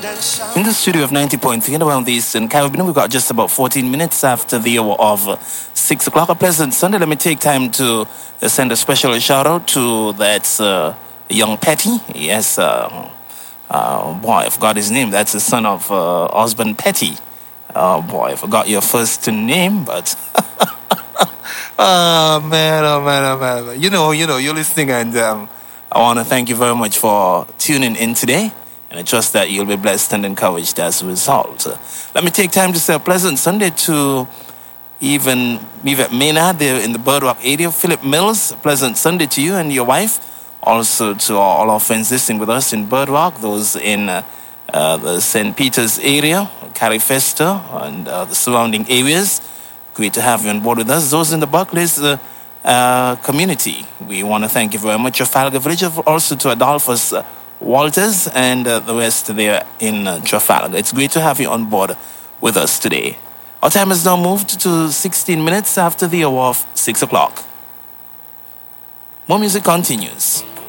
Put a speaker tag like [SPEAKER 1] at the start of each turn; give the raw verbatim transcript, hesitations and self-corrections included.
[SPEAKER 1] In the studio of ninety point three around the Eastern Caribbean, we've got just about fourteen minutes after the hour of uh, six o'clock. A pleasant Sunday. Let me take time to uh, send a special shout out to that uh, young Petty. Yes, uh, uh, boy, I forgot his name. That's the son of uh, Osborne Petty. Oh boy, I forgot your first name, but oh man, oh man, oh man, oh man. You know, you know, you're listening, and um, I want to thank you very much for tuning in today. And I trust that you'll be blessed and encouraged as a result. Uh, let me take time to say a pleasant Sunday to even Mivet Maynard there in the Birdwalk area. Philip Mills, a pleasant Sunday to you and your wife. Also to all our friends listening with us in Birdwalk, those in uh, uh, the Saint Peter's area, Carifesta, and uh, the surrounding areas. Great to have you on board with us. Those in the Buckleys uh, uh, community, we want to thank you very much. Trafalgar Village, also to Adolphus uh, Walters and uh, the rest there in uh, Trafalgar. It's great to have you on board with us today. Our time has now moved to sixteen minutes after the hour of six o'clock. More music continues.